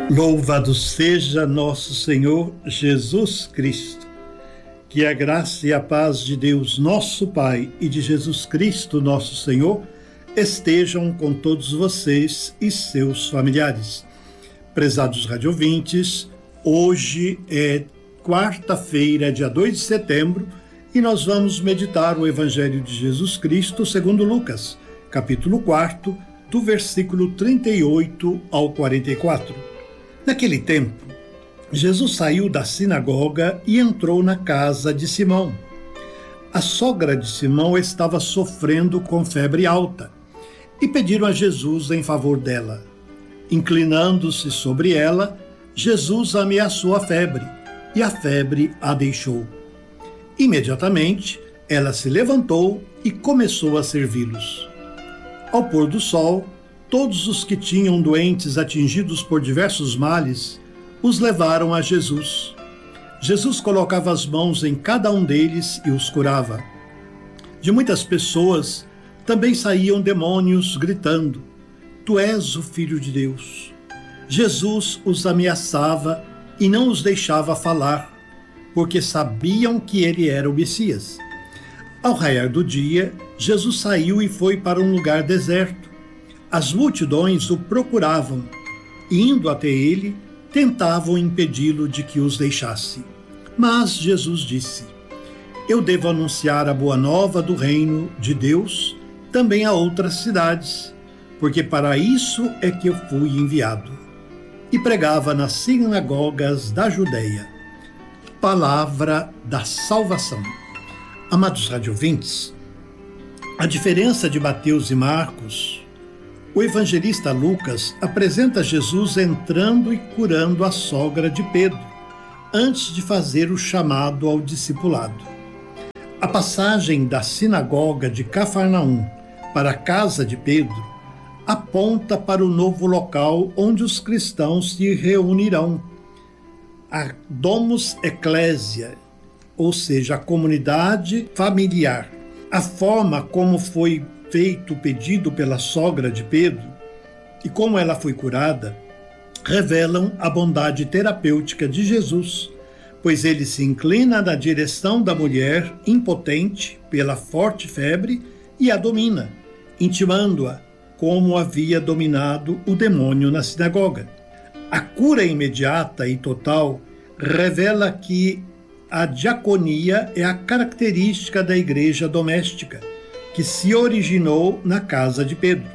Louvado seja nosso Senhor Jesus Cristo. Que a graça e a paz de Deus, nosso Pai, e de Jesus Cristo, nosso Senhor, estejam com todos vocês e seus familiares. Prezados radiovintes, hoje é quarta-feira, dia 2 de setembro, e nós vamos meditar o Evangelho de Jesus Cristo segundo Lucas, capítulo 4, do versículo 38 ao 44. Naquele tempo, Jesus saiu da sinagoga e entrou na casa de Simão. A sogra de Simão estava sofrendo com febre alta e pediram a Jesus em favor dela. Inclinando-se sobre ela, Jesus ameaçou a febre e a febre a deixou. Imediatamente, ela se levantou e começou a servi-los. Ao pôr do sol, todos os que tinham doentes atingidos por diversos males, os levaram a Jesus. Jesus colocava as mãos em cada um deles e os curava. De muitas pessoas também saíam demônios gritando: Tu és o Filho de Deus. Jesus os ameaçava e não os deixava falar, porque sabiam que ele era o Messias. Ao raiar do dia, Jesus saiu e foi para um lugar deserto. As multidões o procuravam e, indo até ele, tentavam impedi-lo de que os deixasse. Mas Jesus disse: Eu devo anunciar a boa nova do reino de Deus também a outras cidades, porque para isso é que eu fui enviado. E pregava nas sinagogas da Judeia. Palavra da salvação. Amados radiovintes, a diferença de Mateus e Marcos, o evangelista Lucas apresenta Jesus entrando e curando a sogra de Pedro, antes de fazer o chamado ao discipulado. A passagem da sinagoga de Cafarnaum para a casa de Pedro aponta para o novo local onde os cristãos se reunirão, a Domus Ecclesia, ou seja, a comunidade familiar. A forma como foi feito o pedido pela sogra de Pedro e como ela foi curada revelam a bondade terapêutica de Jesus, pois ele se inclina na direção da mulher impotente pela forte febre e a domina, intimando-a como havia dominado o demônio na sinagoga. A cura imediata e total revela que a diaconia é a característica da igreja doméstica, que se originou na casa de Pedro.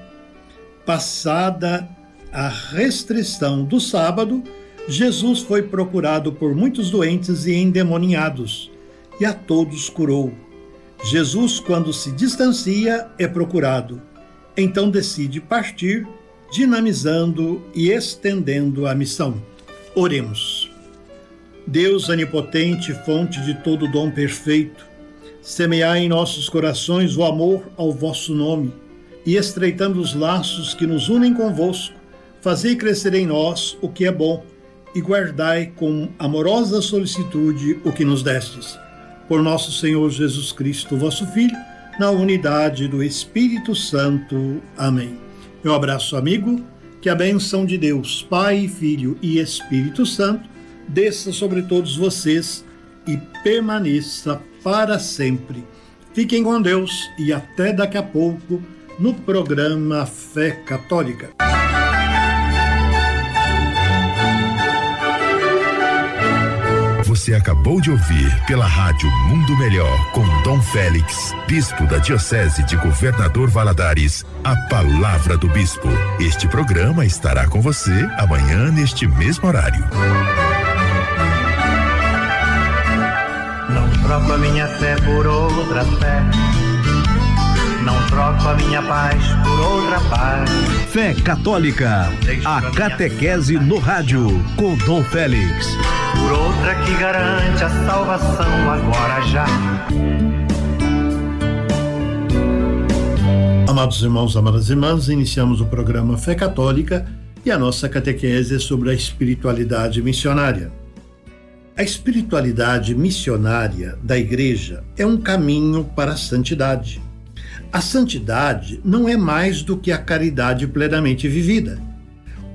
Passada a restrição do sábado, Jesus foi procurado por muitos doentes e endemoniados, e a todos curou. Jesus, quando se distancia, é procurado. Então decide partir, dinamizando e estendendo a missão. Oremos. Deus onipotente, fonte de todo dom perfeito, semeai em nossos corações o amor ao vosso nome, e estreitando os laços que nos unem convosco, fazei crescer em nós o que é bom, e guardai com amorosa solicitude o que nos destes. Por nosso Senhor Jesus Cristo, vosso Filho, na unidade do Espírito Santo. Amém. Meu abraço, amigo, que a bênção de Deus, Pai, Filho e Espírito Santo, desça sobre todos vocês e permaneça para sempre. Fiquem com Deus e até daqui a pouco no programa Fé Católica. Você acabou de ouvir pela Rádio Mundo Melhor, com Dom Félix, bispo da Diocese de Governador Valadares, a Palavra do Bispo. Este programa estará com você amanhã neste mesmo horário. Não troco a minha fé por outra fé, não troco a minha paz por outra paz. Fé Católica, a catequese no rádio, com Dom Félix. Por outra que garante a salvação agora já. Amados irmãos, amadas irmãs, iniciamos o programa Fé Católica e a nossa catequese é sobre a espiritualidade missionária. A espiritualidade missionária da Igreja é um caminho para a santidade. A santidade não é mais do que a caridade plenamente vivida.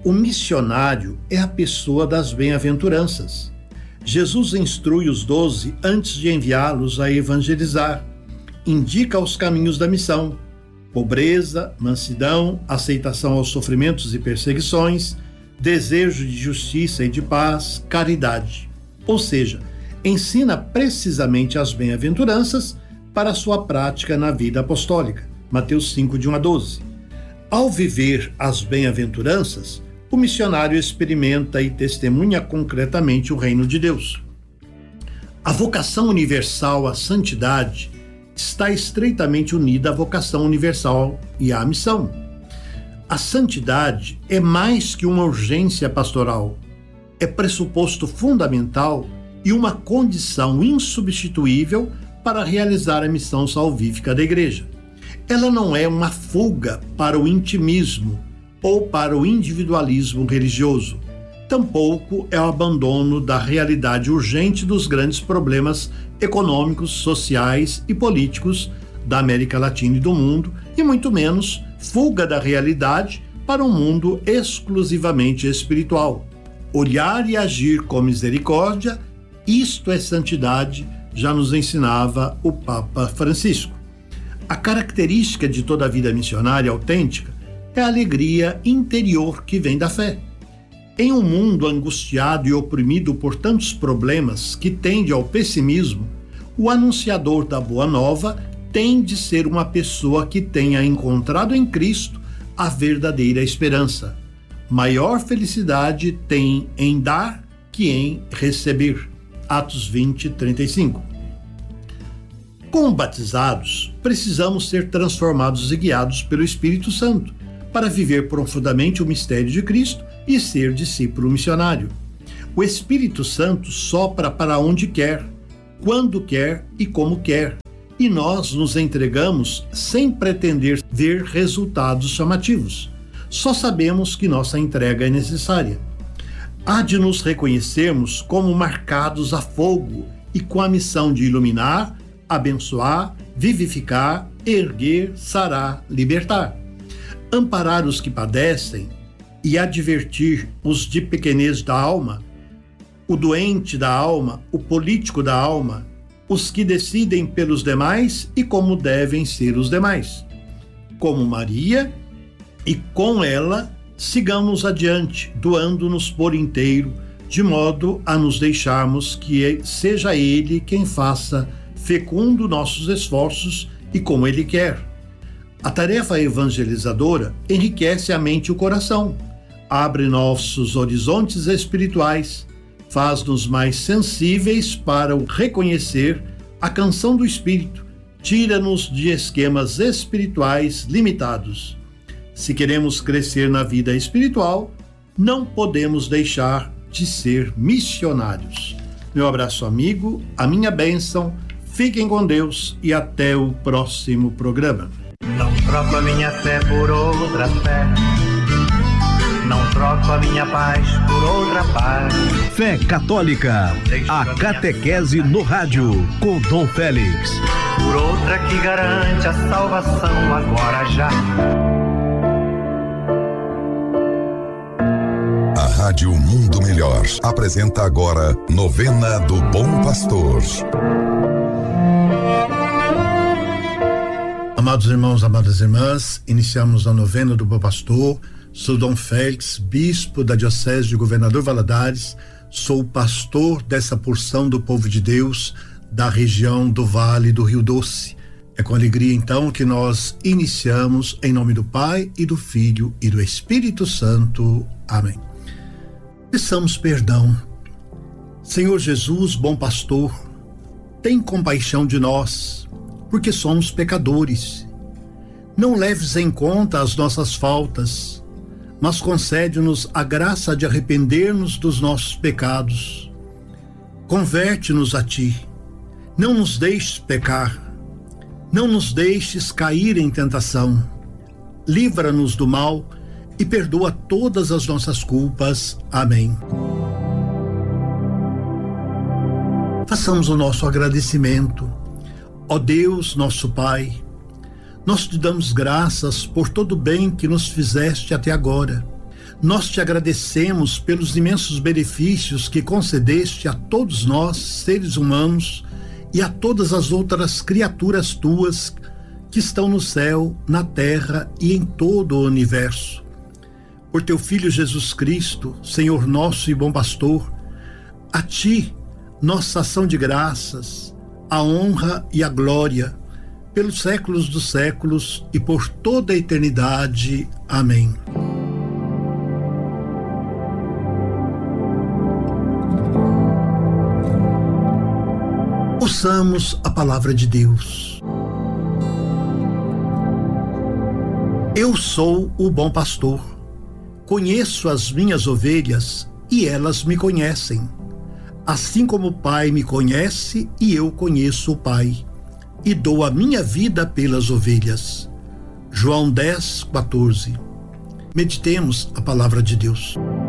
O missionário é a pessoa das bem-aventuranças. Jesus instrui os 12 antes de enviá-los a evangelizar. Indica os caminhos da missão: pobreza, mansidão, aceitação aos sofrimentos e perseguições, desejo de justiça e de paz, caridade. Ou seja, ensina precisamente as bem-aventuranças para sua prática na vida apostólica. Mateus 5, de 1 a 12. Ao viver as bem-aventuranças, o missionário experimenta e testemunha concretamente o reino de Deus. A vocação universal à santidade está estreitamente unida à vocação universal e à missão. A santidade é mais que uma urgência pastoral, é pressuposto fundamental e uma condição insubstituível para realizar a missão salvífica da Igreja. Ela não é uma fuga para o intimismo ou para o individualismo religioso. Tampouco é o abandono da realidade urgente dos grandes problemas econômicos, sociais e políticos da América Latina e do mundo, e muito menos fuga da realidade para um mundo exclusivamente espiritual. Olhar e agir com misericórdia, isto é santidade, já nos ensinava o Papa Francisco. A característica de toda a vida missionária autêntica é a alegria interior que vem da fé. Em um mundo angustiado e oprimido por tantos problemas que tende ao pessimismo, o anunciador da Boa Nova tem de ser uma pessoa que tenha encontrado em Cristo a verdadeira esperança. Maior felicidade tem em dar que em receber. Atos 20, 35. Como batizados, precisamos ser transformados e guiados pelo Espírito Santo para viver profundamente o mistério de Cristo e ser discípulo missionário. O Espírito Santo sopra para onde quer, quando quer e como quer, e nós nos entregamos sem pretender ver resultados chamativos. Só sabemos que nossa entrega é necessária. Há de nos reconhecermos como marcados a fogo e com a missão de iluminar, abençoar, vivificar, erguer, sarar, libertar. Amparar os que padecem e advertir os de pequenez da alma, o doente da alma, o político da alma, os que decidem pelos demais e como devem ser os demais. Como Maria, e com ela sigamos adiante, doando-nos por inteiro, de modo a nos deixarmos que seja Ele quem faça fecundo nossos esforços e como Ele quer. A tarefa evangelizadora enriquece a mente e o coração, abre nossos horizontes espirituais, faz-nos mais sensíveis para o reconhecer a canção do Espírito, tira-nos de esquemas espirituais limitados. Se queremos crescer na vida espiritual, não podemos deixar de ser missionários. Meu abraço amigo, a minha bênção, fiquem com Deus e até o próximo programa. Não troco a minha fé por outra fé, não troco a minha paz por outra paz. Fé Católica, a catequese no rádio, com Dom Félix. Por outra que garante a salvação agora já. A Rádio Mundo Melhor apresenta agora Novena do Bom Pastor. Amados irmãos, amadas irmãs, iniciamos a novena do Bom Pastor. Sou Dom Félix, bispo da Diocese de Governador Valadares, sou pastor dessa porção do povo de Deus da região do Vale do Rio Doce. É com alegria então que nós iniciamos em nome do Pai e do Filho e do Espírito Santo. Amém. Peçamos perdão. Senhor Jesus, bom pastor, tem compaixão de nós, porque somos pecadores. Não leves em conta as nossas faltas, mas concede-nos a graça de arrepender-nos dos nossos pecados. Converte-nos a Ti. Não nos deixes pecar. Não nos deixes cair em tentação. Livra-nos do mal e perdoa todas as nossas culpas. Amém. Façamos o nosso agradecimento. Ó Deus, nosso Pai, nós te damos graças por todo o bem que nos fizeste até agora. Nós te agradecemos pelos imensos benefícios que concedeste a todos nós, seres humanos, e a todas as outras criaturas tuas que estão no céu, na terra e em todo o universo. Por teu Filho Jesus Cristo, Senhor nosso e bom pastor, a ti, nossa ação de graças, a honra e a glória, pelos séculos dos séculos e por toda a eternidade. Amém. Ouçamos a palavra de Deus. Eu sou o bom pastor. Conheço as minhas ovelhas e elas me conhecem. Assim como o Pai me conhece e eu conheço o Pai, e dou a minha vida pelas ovelhas. João 10:14. Meditemos a palavra de Deus.